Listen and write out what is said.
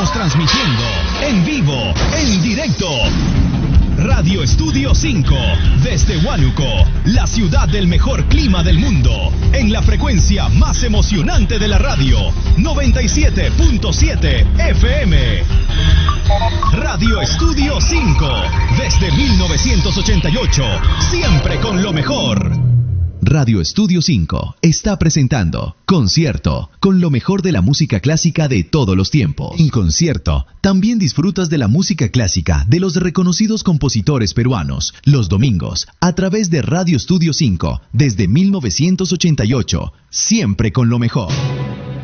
Estamos transmitiendo en vivo, en directo. Radio Estudio 5, desde Huánuco, la ciudad del mejor clima del mundo, en la frecuencia más emocionante de la radio, 97.7 FM. Radio Estudio 5, desde 1988, siempre con lo mejor. Radio Estudio 5 está presentando Concierto, con lo mejor de la música clásica de todos los tiempos. En Concierto, también disfrutas de la música clásica de los reconocidos compositores peruanos, los domingos, a través de Radio Estudio 5, desde 1988, siempre con lo mejor.